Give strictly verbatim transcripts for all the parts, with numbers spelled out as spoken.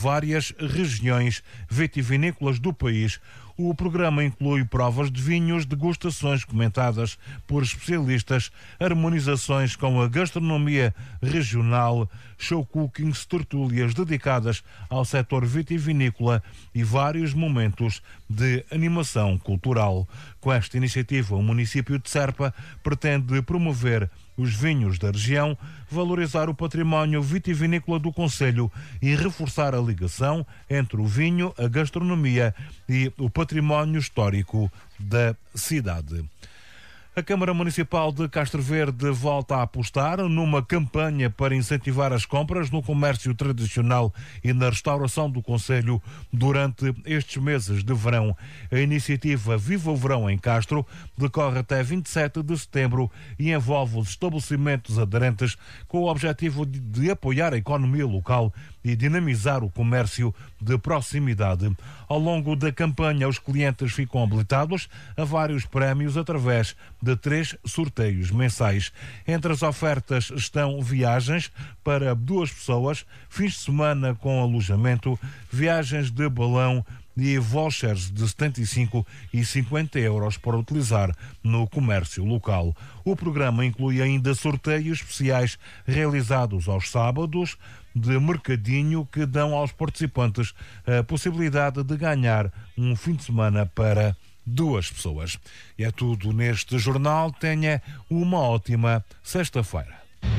várias regiões vitivinícolas do país. O programa inclui provas de vinhos, degustações comentadas por especialistas, harmonizações com a gastronomia regional, show cookings, tertúlias dedicadas ao setor vitivinícola e vários momentos de animação cultural. Com esta iniciativa, o município de Serpa pretende promover os vinhos da região, valorizar o património vitivinícola do concelho e reforçar a ligação entre o vinho, a gastronomia e o património histórico da cidade. A Câmara Municipal de Castro Verde volta a apostar numa campanha para incentivar as compras no comércio tradicional e na restauração do concelho durante estes meses de verão. A iniciativa Viva o Verão em Castro decorre até vinte e sete de setembro e envolve os estabelecimentos aderentes com o objetivo de, de apoiar a economia local e dinamizar o comércio de proximidade. Ao longo da campanha, os clientes ficam habilitados a vários prémios através de três sorteios mensais. Entre as ofertas estão viagens para duas pessoas, fins de semana com alojamento, viagens de balão e vouchers de setenta e cinco e cinquenta euros para utilizar no comércio local. O programa inclui ainda sorteios especiais realizados aos sábados de mercadinho que dão aos participantes a possibilidade de ganhar um fim de semana para duas pessoas. E é tudo neste jornal. Tenha uma ótima sexta-feira.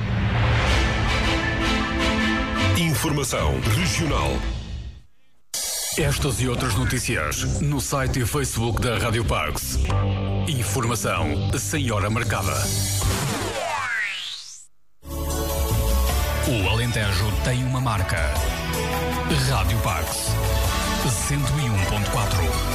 Informação regional. Estas e outras notícias no site e Facebook da Rádio Pax. Informação sem hora marcada. O Alentejo tem uma marca. Rádio Pax cento e um ponto quatro.